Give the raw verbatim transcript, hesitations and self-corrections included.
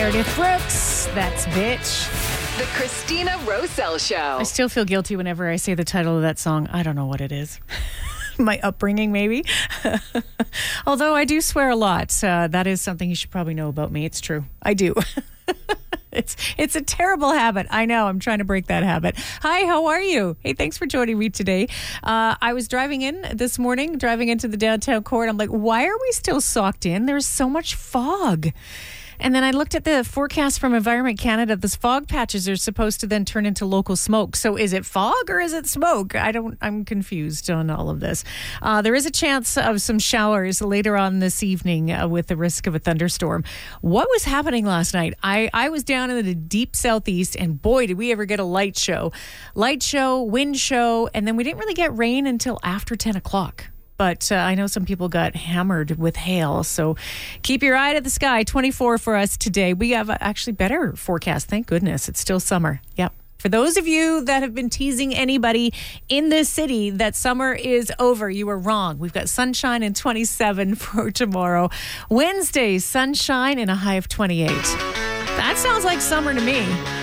Meredith Brooks, that's Bitch. The Christina Roselle Show. I still feel guilty whenever I say the title of that song. I don't know what it is. My upbringing, maybe. Although I do swear a lot. Uh, that is something you should probably know about me. It's true. I do. It's it's a terrible habit. I know. I'm trying to break that habit. Hi, how are you? Hey, thanks for joining me today. Uh, I was driving in this morning, driving into the downtown core, and I'm like, why are we still socked in? There's so much fog. And then I looked at the forecast from Environment Canada. Those fog patches are supposed to then turn into local smoke. So is it fog or is it smoke? I don't, I'm confused on all of this. Uh, there is a chance of some showers later on this evening uh, with the risk of a thunderstorm. What was happening last night? I, I was down in the deep southeast, and boy, did we ever get a light show. Light show, wind show, and then we didn't really get rain until after ten o'clock. But uh, I know some people got hammered with hail. So keep your eye to the sky. twenty-four for us today. We have actually better forecast. Thank goodness. It's still summer. Yep. For those of you that have been teasing anybody in this city that summer is over, you were wrong. We've got sunshine and twenty-seven for tomorrow. Wednesday, sunshine and a high of twenty-eight. That sounds like summer to me.